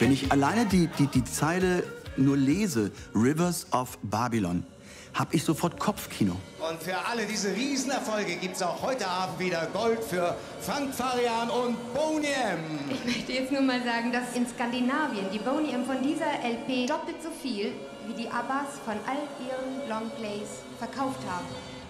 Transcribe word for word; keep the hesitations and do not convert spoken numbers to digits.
Wenn ich alleine die, die, die Zeile nur lese, Rivers of Babylon, habe ich sofort Kopfkino. Und für alle diese Riesenerfolge gibt es auch heute Abend wieder Gold für Frank Farian und Boney M. Ich möchte jetzt nur mal sagen, dass in Skandinavien die Boney M von dieser L P doppelt so viel wie die Abbas von all ihren Longplays verkauft haben.